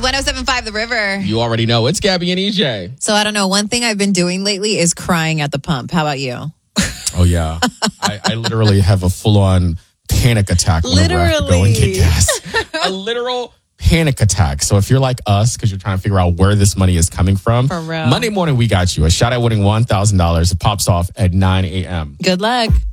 107.5 The River. You already know. It's Gabby and EJ. So I don't know. One thing I've been doing lately is crying at the pump. How about you? Oh, yeah. I literally have a full-on panic attack whenever I have to go and get gas. A literal panic attack. So if you're like us, because you're trying to figure out where this money is coming from, For real. Monday morning, we got you. A shot at winning $1,000. It pops off at 9 a.m. Good luck.